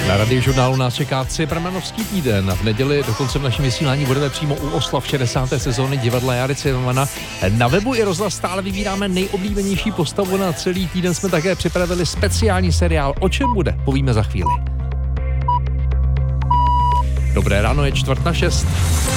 Na Radiožurnálu nás čeká Cimrmanovský týden. V neděli dokonce v našem vysílání budeme přímo u oslav 60. sezóny divadla Járy Cimrmana. Na webu i rozhlas stále vybíráme nejoblíbenější postavu na celý týden. Jsme také připravili speciální seriál. O čem bude? Povíme za chvíli. Dobré ráno, je 5:45.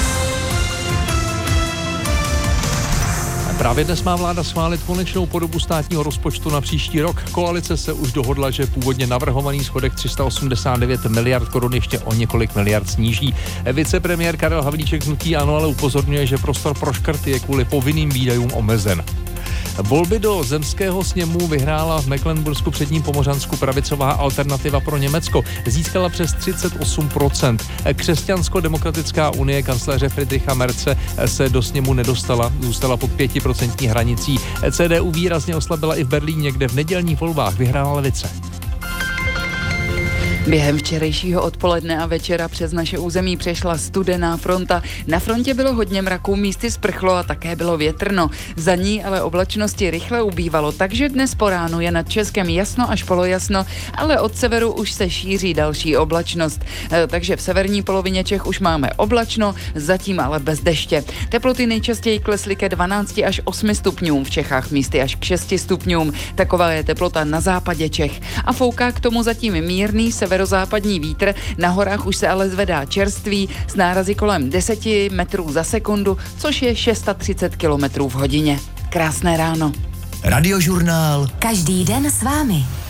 Právě dnes má vláda schválit konečnou podobu státního rozpočtu na příští rok. Koalice se už dohodla, že původně navrhovaný schodek 389 miliard korun ještě o několik miliard sníží. Vicepremiér Karel Havlíček hnutí ANO ale upozorňuje, že prostor pro škrty je kvůli povinným výdajům omezen. Volby do zemského sněmu vyhrála v Mecklenbursku předním Pomořansku pravicová Alternativa pro Německo. Získala přes 38%. Křesťansko-demokratická unie kancléře Friedricha Merze se do sněmu nedostala, zůstala pod 5% hranicí. CDU výrazně oslabila i v Berlíně, kde v nedělních volbách vyhrála levice. Během včerejšího odpoledne a večera přes naše území přešla studená fronta. Na frontě bylo hodně mraků, místy sprchlo a také bylo větrno. Za ní ale oblačnosti rychle ubývalo, takže dnes po ránu je nad Českem jasno až polojasno, ale od severu už se šíří další oblačnost. Takže v severní polovině Čech už máme oblačno, zatím ale bez deště. Teploty nejčastěji klesly ke 12 až 8 stupňům, v Čechách místy až k 6 stupňům. Taková je teplota na západě Čech. A fouká k tomu zatím mírný severozápadní vítr, na horách už se ale zvedá čerstvý s nárazy kolem 10 metrů za sekundu, což je 630 km v hodině. Krásné ráno. Radiožurnál. Každý den s vámi.